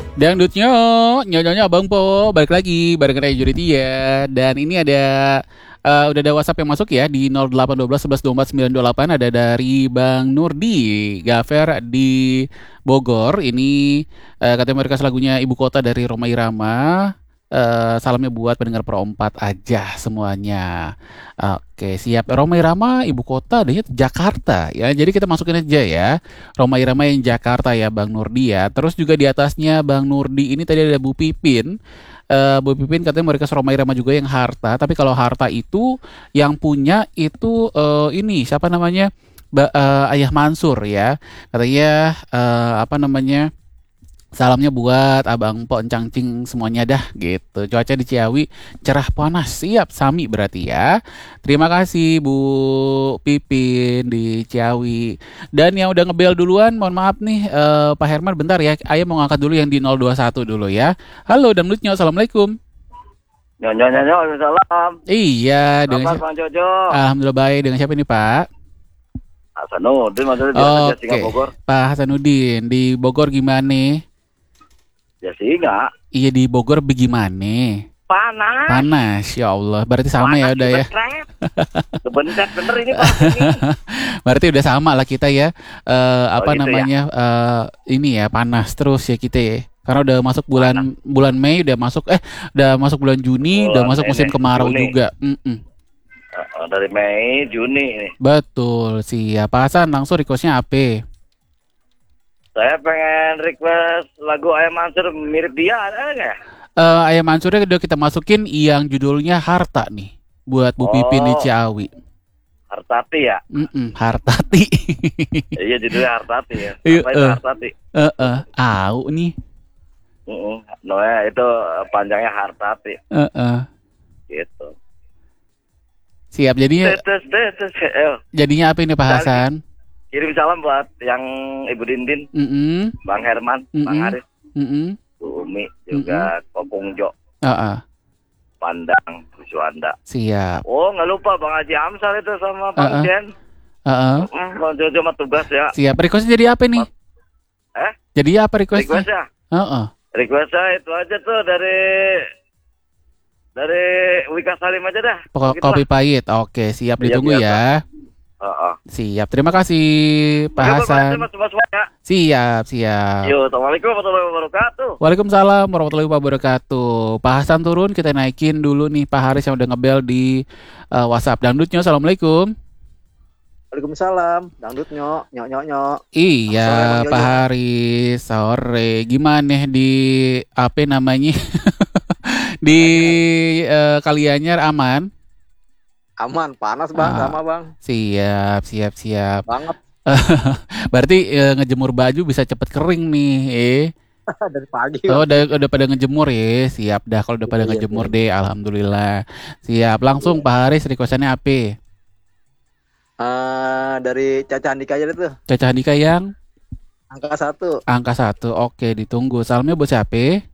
Dangdutnya, nyonya Bang Po, balik lagi bareng Ray Juritia. Dan ini udah ada WhatsApp yang masuk ya di 0812 11 24 928 ada dari Bang Nurdi Gafer di Bogor. Ini katanya mereka lagunya Ibu Kota dari Roma Irama. Salamnya buat pendengar Pro 4 aja semuanya. Oke, siap. Roma Irama ibu kota adanya Jakarta ya. Jadi kita masukin aja ya. Roma Irama yang Jakarta ya Bang Nurdi ya. Terus juga di atasnya Bang Nurdi ini tadi ada Bu Pipin. Bu Pipin katanya mereka Roma Irama juga yang Harta. Tapi kalau Harta itu yang punya itu ini siapa namanya? Ayah Mansur ya. Katanya apa namanya? Salamnya buat Abang Po Encang-cing semuanya dah gitu. Cuaca di Ciawi cerah panas. Siap Sami berarti ya. Terima kasih Bu Pipin di Ciawi. Dan yang udah ngebel duluan, mohon maaf nih Pak Herman bentar ya. Ayah mau ngangkat dulu yang di 021 dulu ya. Halo Damlutnya, Assalamualaikum. Nyonya, salam. Iya, dengan Kabar siapa? Bang Jojo? Alhamdulillah baik. Dengan siapa nih Pak? Hasanuddin, maksudnya biasa aja Oke, singa Bogor. Pak Hasanuddin di Bogor gimana? Ya singa. Iya di Bogor bagaimana? Panas. Panas, ya Allah. Berarti sama ya Panas udah ya. Sebentar bener ini Pak. Ini. Berarti udah sama lah kita ya. Apa gitu namanya? Ini ya panas terus ya kita ya. Karena udah masuk bulan Mei, udah masuk bulan Juni, udah masuk musim kemarau Juni. juga. Dari Mei, Juni ini. Betul, siap. Pak Hasan langsung requestnya apa? Saya pengen request lagu Ayam Mansur mirip dia, ada nggak? Ayam Mansurnya udah kita masukin yang judulnya Harta nih. Buat Bu Pipin di Ciawi. Hartati ya? Hartati. Iya judulnya Hartati ya. Iya, Apa itu Hartati? Au nih. No ya itu panjangnya Hartati. Gitu. Siap, jadinya apa ini Pak Hasan? Kirim salam buat yang Ibu Dindin, Bang Herman, Bang Haris, Bu Umi, juga Kopung Jo, Pandang, Bu Suanda. Siap. Oh nggak lupa Bang Haji Amsal itu sama Bang Jen. Bang Jojo mah tugas ya. Siap. Requestnya jadi apa nih? Jadi apa requestnya? Requestnya? Requestnya itu aja tuh dari Wika Salim aja dah. Kopi pahit. Oke, siap ditunggu ya. Siap, terima kasih Pak Hasan. Siap. Yo, assalamualaikum warahmatullahi wabarakatuh. Waalaikumsalam warahmatullahi wabarakatuh. Pak Hasan turun, kita naikin dulu nih Pak Haris yang udah ngebel di WhatsApp. Dangdutnya, assalamualaikum. Waalaikumsalam, dangdut nyok. Iya, Pak Haris, sore. Gimana di apa namanya? Di Kalianyar aman? Aman, panas Bang, sama Bang. Siap. Banget. Berarti ngejemur baju bisa cepet kering nih, Dari pagi. Oh, udah pada ngejemur ya. Siap dah kalau udah pada ngejemur deh, alhamdulillah. Siap, langsung Pak Haris requestannya apa? Dari Caca Andika aja tuh. Caca Handika yang Angka 1. angka 1. Oke, ditunggu. Salamnya buat siapa?